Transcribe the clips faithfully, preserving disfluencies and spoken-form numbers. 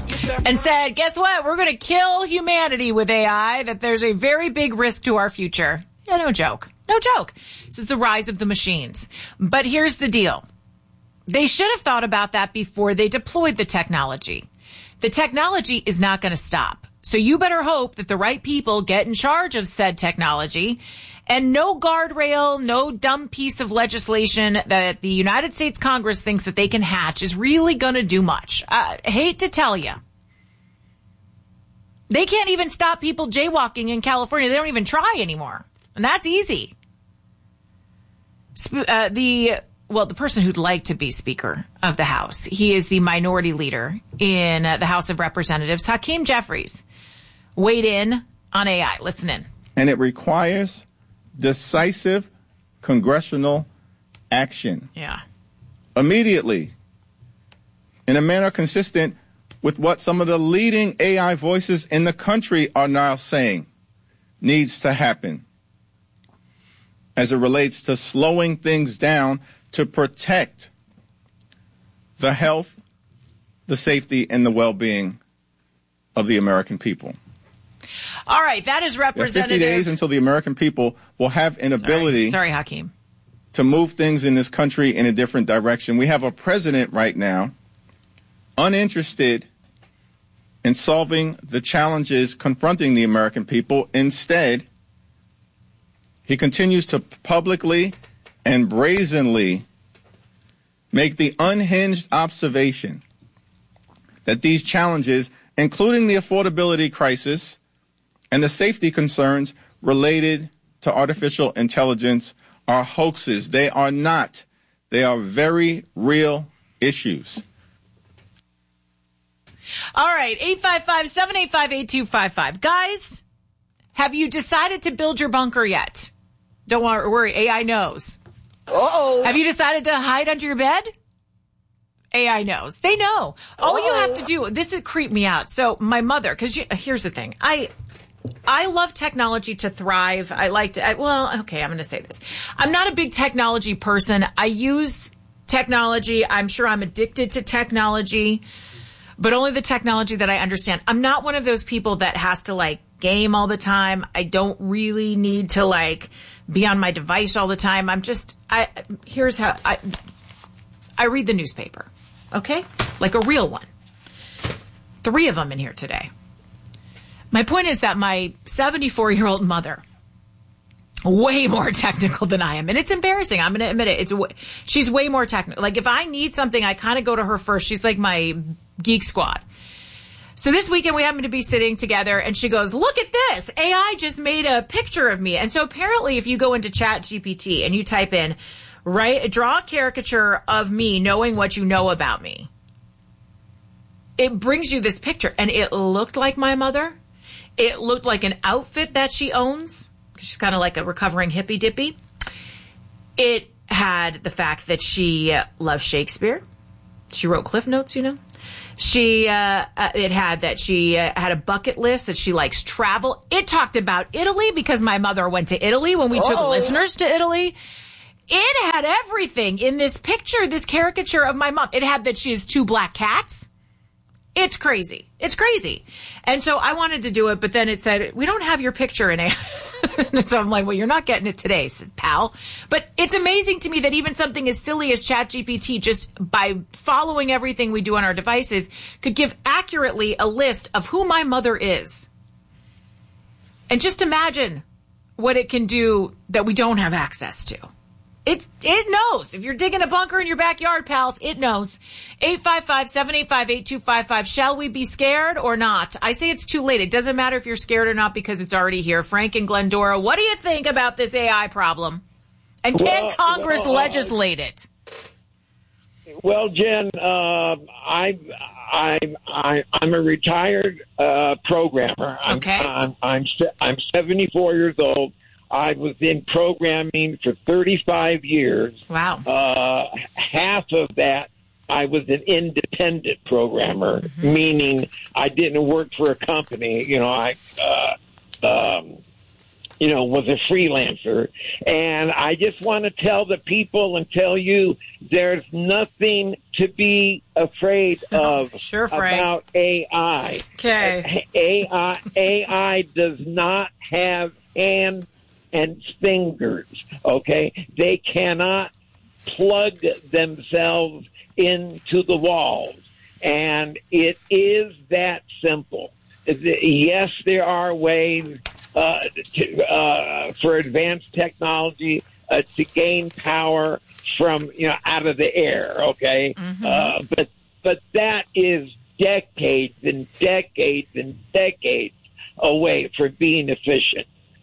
and said, guess what? We're going to kill humanity with A I, that there's a very big risk to our future. Yeah, no joke. No joke. This is the rise of the machines. But here's the deal. They should have thought about that before they deployed the technology. The technology is not going to stop. So you better hope that the right people get in charge of said technology, and no guardrail, no dumb piece of legislation that the United States Congress thinks that they can hatch is really going to do much. I hate to tell you. They can't even stop people jaywalking in California. They don't even try anymore. And that's easy. Uh, the, well, the person who'd like to be Speaker of the House, he is the minority leader in uh, the House of Representatives, Hakeem Jeffries, weighed in on A I. Listen in. And it requires decisive congressional action. Yeah. Immediately. In a manner consistent with what some of the leading A I voices in the country are now saying needs to happen as it relates to slowing things down to protect the health, the safety, and the well-being of the American people. All right, that is Representative... fifty days until the American people will have an ability... Sorry, Sorry Hakeem. ...to move things in this country in a different direction. We have a president right now uninterested in solving the challenges confronting the American people. Instead, he continues to publicly and brazenly make the unhinged observation that these challenges, including the affordability crisis and the safety concerns related to artificial intelligence, are hoaxes. They are not. They are very real issues. All right, eight five five, seven eight five, eight two five five. Guys, have you decided to build your bunker yet? Don't worry, A I knows. Uh-oh. Have you decided to hide under your bed? A I knows. They know. All Uh-oh. you have to do, this would creep me out. So my mother, because here's the thing. I I love technology to thrive. I like to, I, well, okay, I'm going to say this. I'm not a big technology person. I use technology. I'm sure I'm addicted to technology, but only the technology that I understand. I'm not one of those people that has to like game all the time. I don't really need to like be on my device all the time. I'm just, I, here's how I, I read the newspaper. Okay? Like a real one. Three of them in here today. My point is that my seventy-four-year-old mother, way more technical than I am. And it's embarrassing. I'm going to admit it. It's she's way more technical. Like if I need something, I kind of go to her first. She's like my geek squad. So this weekend we happened to be sitting together and she goes, look at this. A I just made a picture of me. And so apparently if you go into Chat G P T and you type in, right, draw a caricature of me knowing what you know about me, it brings you this picture. And it looked like my mother. It looked like an outfit that she owns. She's kind of like a recovering hippy dippy. It had the fact that she uh, loves Shakespeare. She wrote Cliff Notes, you know. She, uh, uh, it had that she uh, had a bucket list, that she likes travel. It talked about Italy because my mother went to Italy when we oh. took listeners to Italy. It had everything in this picture, this caricature of my mom. It had that she has two black cats. It's crazy. It's crazy. And so I wanted to do it, but then it said, we don't have your picture in it. And so I'm like, well, you're not getting it today, pal. But it's amazing to me that even something as silly as ChatGPT, just by following everything we do on our devices, could give accurately a list of who my mother is. And just imagine what it can do that we don't have access to. It's, it knows. If you're digging a bunker in your backyard, pals, it knows. eight five five, seven eight five, eight two five five. Shall we be scared or not? I say it's too late. It doesn't matter if you're scared or not because it's already here. Frank and Glendora, what do you think about this A I problem? And can well, Congress well, legislate it? Well, Jen, uh, I, I, I, I'm a retired uh, programmer. I'm, okay. I'm, I'm, I'm seventy-four years old. I was in programming for thirty-five years. Wow. Uh, half of that, I was an independent programmer, mm-hmm. meaning I didn't work for a company. You know, I uh, um, you know, was a freelancer. And I just want to tell the people and tell you there's nothing to be afraid of sure, Frank. about A I. Okay. A I, A I does not have hands and fingers, okay? They cannot plug themselves into the walls. And it is that simple. Yes, there are ways uh, to, uh, for advanced technology uh, to gain power from, you know, out of the air, okay? Mm-hmm. Uh, but but that is decades and decades and decades away from being efficient.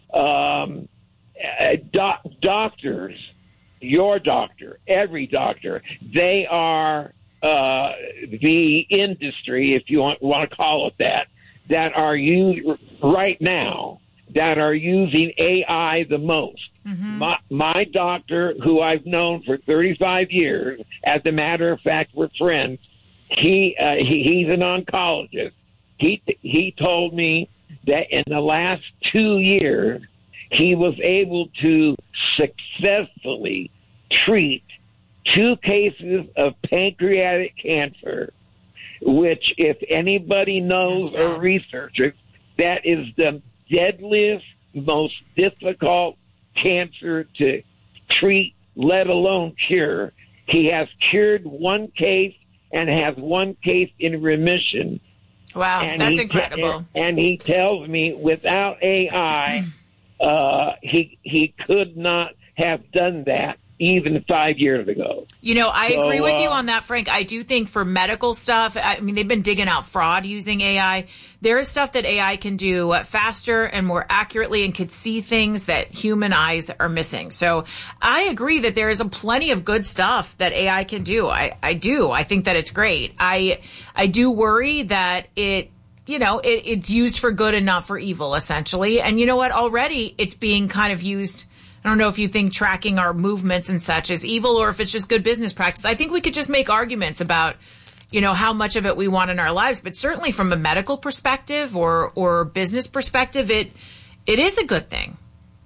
Um, uh, doc- doctors, your doctor, every doctor, they are uh, the industry, if you want, want to call it that, that are used right now, that are using A I the most. Mm-hmm. My, my doctor, who I've known for thirty-five years, as a matter of fact, we're friends, he, uh, he he's an oncologist. He he told me that in the last two years, he was able to successfully treat two cases of pancreatic cancer, which, if anybody knows or researches, that is the deadliest, most difficult cancer to treat, let alone cure. He has cured one case and has one case in remission. Wow, and that's he, incredible. And, and he tells me without A I, uh, he he could not have done that even five years ago. You know, I so, agree with uh, you on that, Frank. I do think for medical stuff, I mean, they've been digging out fraud using A I. There is stuff that A I can do faster and more accurately and could see things that human eyes are missing. So I agree that there is a plenty of good stuff that A I can do. I, I do. I think that it's great. I, I do worry that it, you know, it, it's used for good and not for evil, essentially. And you know what? Already it's being kind of used. I don't know if you think tracking our movements and such is evil or if it's just good business practice. I think we could just make arguments about, you know, how much of it we want in our lives. But certainly from a medical perspective or, or business perspective, it it is a good thing.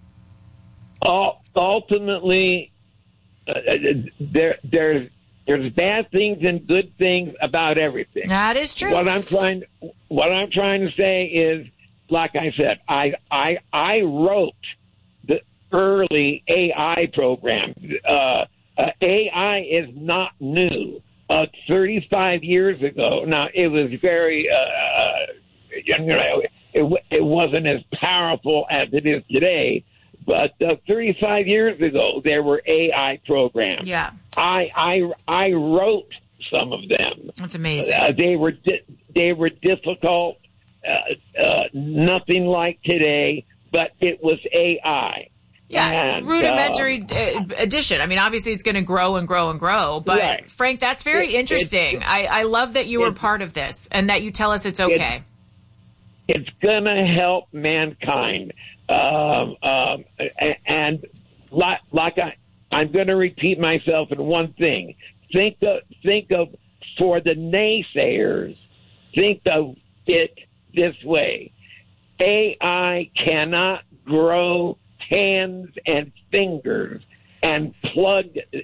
Ultimately, uh, there there's there's bad things and good things about everything. That is true. What I'm trying what I'm trying to say is, like I said, I I I wrote the early A I program. Uh, uh, A I is not new. Uh, thirty-five years ago, now it was very, uh, you know, it, it wasn't as powerful as it is today, but uh, thirty-five years ago, there were A I programs. Yeah. I, I, I wrote some of them. That's amazing. Uh, they were, di- they were difficult, uh, uh, nothing like today, but it was A I. Yeah, and, rudimentary uh, addition. I mean, obviously it's going to grow and grow and grow. But, right. Frank, that's very it, interesting. It, I, I love that you were part of this and that you tell us it's okay. It, it's going to help mankind. Um, um, and like, like I, I'm going to repeat myself in one thing. Think of, think of, for the naysayers, think of it this way. A I cannot grow hands and fingers and plug